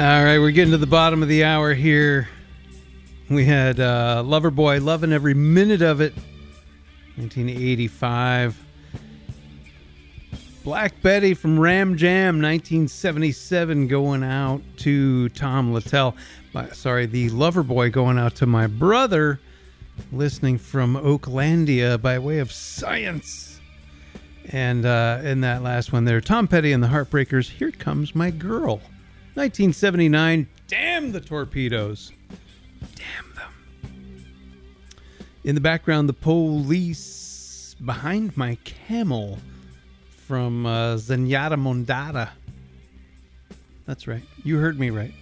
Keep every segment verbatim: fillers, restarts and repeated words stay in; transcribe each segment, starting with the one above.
All right, we're getting to the bottom of the hour here. We had uh, Loverboy, loving every minute of it, nineteen eighty-five. Black Betty from Ram Jam, nineteen seventy-seven, going out to Tom Littell. My, sorry, the Loverboy going out to my brother, listening from Oaklandia by way of Science. And uh, in that last one there, Tom Petty and the Heartbreakers, Here Comes My Girl. nineteen seventy-nine, damn the Torpedoes. Damn them. In the background, the Police, Behind My Camel, from uh, Zenyatta Mondatta. That's right. You heard me right.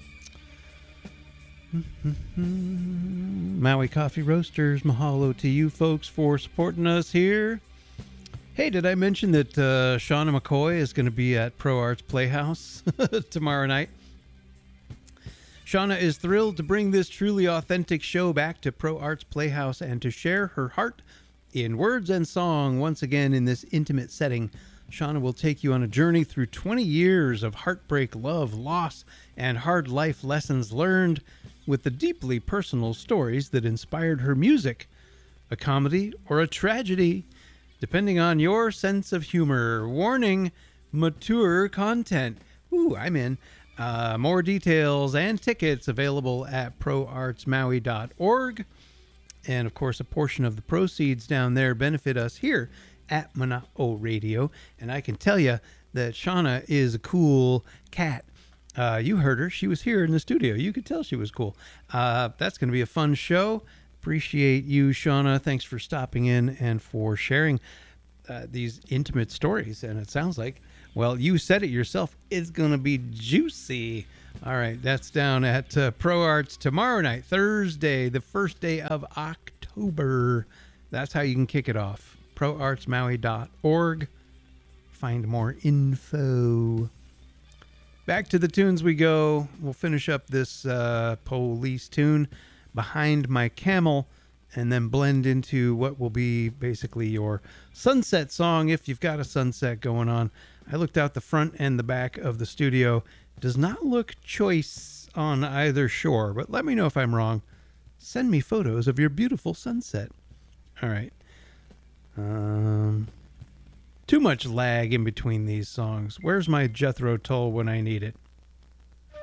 Maui Coffee Roasters, mahalo to you folks for supporting us here. Hey, did I mention that uh, Shauna McCoy is going to be at Pro Arts Playhouse tomorrow night? Shauna is thrilled to bring this truly authentic show back to Pro Arts Playhouse and to share her heart in words and song once again in this intimate setting. Shauna will take you on a journey through twenty years of heartbreak, love, loss, and hard life lessons learned with the deeply personal stories that inspired her music. A comedy or a tragedy, depending on your sense of humor. Warning, mature content. Ooh, I'm in. Uh, more details and tickets available at pro arts maui dot org. And, of course, a portion of the proceeds down there benefit us here at Mana'o Radio. And I can tell you that Shauna is a cool cat. Uh, you heard her. She was here in the studio. You could tell she was cool. Uh, that's going to be a fun show. Appreciate you, Shauna. Thanks for stopping in and for sharing uh, these intimate stories. And it sounds like, well, you said it yourself, it's going to be juicy. All right, that's down at uh, Pro Arts tomorrow night, Thursday, the first day of October. That's how you can kick it off. pro arts maui dot org. Find more info. Back to the tunes we go. We'll finish up this uh, Police tune, Behind My Camel, and then blend into what will be basically your sunset song if you've got a sunset going on. I looked out the front and the back of the studio. Does not look choice on either shore, but let me know if I'm wrong. Send me photos of your beautiful sunset. All right. Um, too much lag in between these songs. Where's my Jethro Tull when I need it?